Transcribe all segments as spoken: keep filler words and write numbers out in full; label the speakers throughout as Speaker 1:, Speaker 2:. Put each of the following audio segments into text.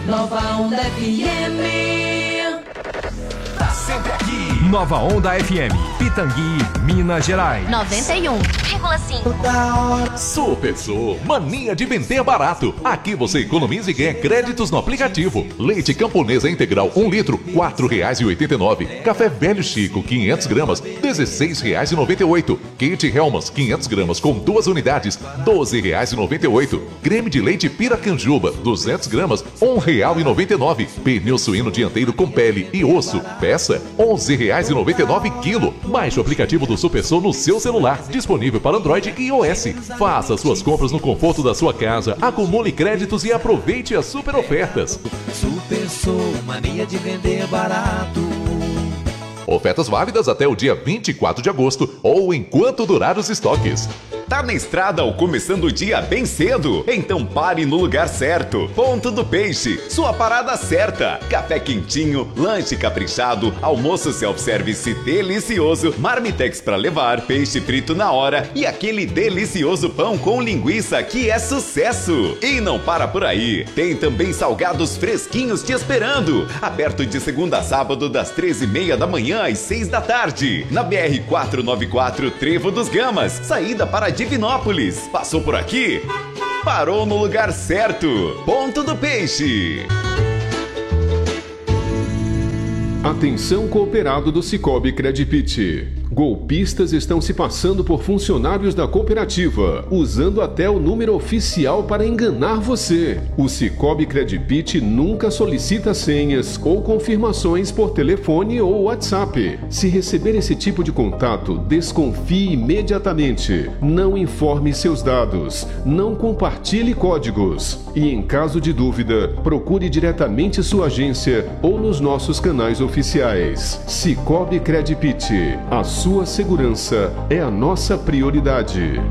Speaker 1: Nova Onda F M.
Speaker 2: Tá sempre aqui. Nova Onda F M, Pitangui, Minas Gerais.
Speaker 3: noventa e um vírgula cinco.
Speaker 4: Super Sul, mania de vender barato. Aqui você economiza e ganha créditos no aplicativo. Leite Camponesa Integral um litro, quatro reais e oitenta e nove. Café Velho Chico, quinhentas gramas, dezesseis reais e noventa e oito. Kit Helmas, quinhentas gramas com duas unidades, doze reais e noventa e oito. Creme de leite Piracanjuba, duzentas gramas, um real e noventa e nove. Pneu suíno dianteiro com pele e osso, peça, onze reais e noventa e nove quilo. Baixe o aplicativo do Super Sul no seu celular, disponível para Android e iOS. Faça suas compras no conforto da sua casa, acumule créditos e aproveite as super ofertas.
Speaker 5: Super Sul, mania de vender barato.
Speaker 4: Ofertas válidas até o dia vinte e quatro de agosto ou enquanto durar os estoques.
Speaker 6: Tá na estrada ou começando o dia bem cedo? Então pare no lugar certo. Ponto do Peixe, sua parada certa. Café quentinho, lanche caprichado, almoço self-service delicioso, marmitex pra levar, peixe frito na hora e aquele delicioso pão com linguiça que é sucesso. E não para por aí, tem também salgados fresquinhos te esperando. Aberto de segunda a sábado das treze e meia da manhã às seis da tarde. Na B R quatrocentos e noventa e quatro, Trevo dos Gamas, saída para Divinópolis. Passou por aqui? Parou no lugar certo. Ponto do Peixe.
Speaker 7: Atenção, cooperado do Cicobi Credipit. Golpistas estão se passando por funcionários da cooperativa, usando até o número oficial para enganar você. O Cicobi Credipit nunca solicita senhas ou confirmações por telefone ou WhatsApp. Se receber esse tipo de contato, desconfie imediatamente. Não informe seus dados. Não compartilhe códigos. E em caso de dúvida, procure diretamente sua agência ou nos nossos canais oficiais. Cicobi Credipit. A sua segurança é a nossa prioridade.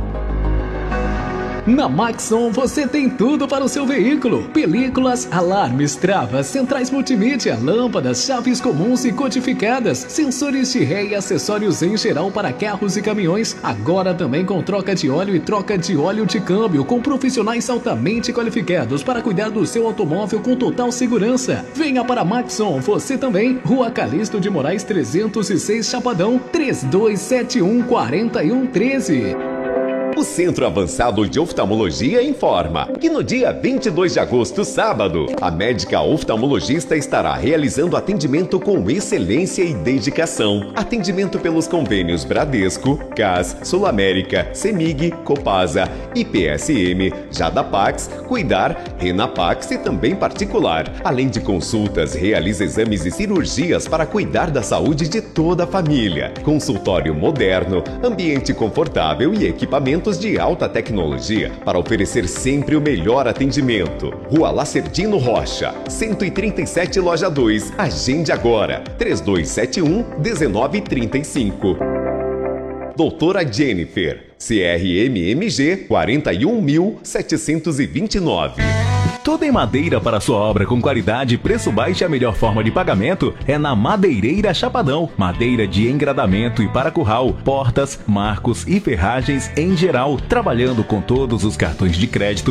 Speaker 8: Na Maxon você tem tudo para o seu veículo: películas, alarmes, travas, centrais multimídia, lâmpadas, chaves comuns e codificadas, sensores de ré e acessórios em geral para carros e caminhões. Agora também com troca de óleo e troca de óleo de câmbio, com profissionais altamente qualificados para cuidar do seu automóvel com total segurança. Venha para a Maxon, você também. Rua Calixto de Moraes trezentos e seis, Chapadão, três dois sete um, quatro um um três.
Speaker 6: O Centro Avançado de Oftalmologia informa que no dia vinte e dois de agosto, sábado, a médica oftalmologista estará realizando atendimento com excelência e dedicação. Atendimento pelos convênios Bradesco, C A S, Sul América, CEMIG, Copasa, I P S M, Jadapax, Cuidar, Renapax e também particular. Além de consultas, realiza exames e cirurgias para cuidar da saúde de toda a família. Consultório moderno, ambiente confortável e equipamentos de alta tecnologia para oferecer sempre o melhor atendimento. Rua Lacerdino Rocha, cento e trinta e sete, Loja dois. Agende agora, três dois sete um, um nove três cinco. Doutora Jennifer, C R M M G quarenta e um mil setecentos e vinte e nove.
Speaker 2: Tudo em madeira para sua obra com qualidade, preço baixo e a melhor forma de pagamento é na Madeireira Chapadão. Madeira de engradamento e para curral, portas, marcos e ferragens em geral, trabalhando com todos os cartões de crédito